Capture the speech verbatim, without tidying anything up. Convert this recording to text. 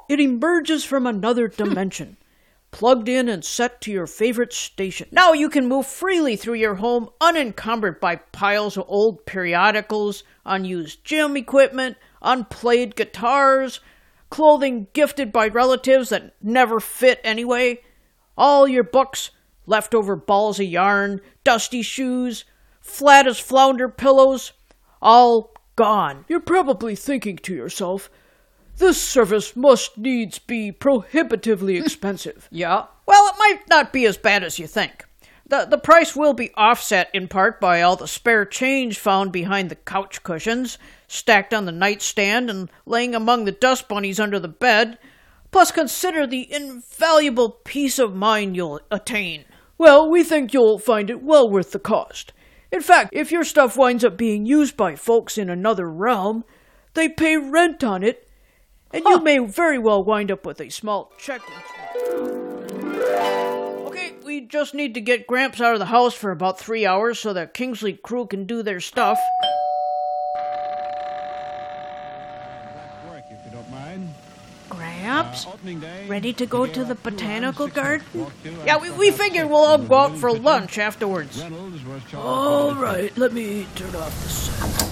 It emerges from another dimension, plugged in and set to your favorite station. Now you can move freely through your home unencumbered by piles of old periodicals, unused gym equipment, unplayed guitars, clothing gifted by relatives that never fit anyway, all your books, leftover balls of yarn, dusty shoes, flat as flounder pillows, all gone. You're probably thinking to yourself, this service must needs be prohibitively expensive. Yeah. Well, it might not be as bad as you think. The, the price will be offset in part by all the spare change found behind the couch cushions, stacked on the nightstand and laying among the dust bunnies under the bed. Plus, consider the invaluable peace of mind you'll attain. Well, we think you'll find it well worth the cost. In fact, if your stuff winds up being used by folks in another realm, they pay rent on it, and huh. you may very well wind up with a small check. Okay, we just need to get Gramps out of the house for about three hours so the Kingsley crew can do their stuff. Work, if you don't mind. Gramps? Uh, day, ready to go to the botanical garden? Yeah, we, we figured we'll all go out for lunch afterwards. All right, let me turn off the sun.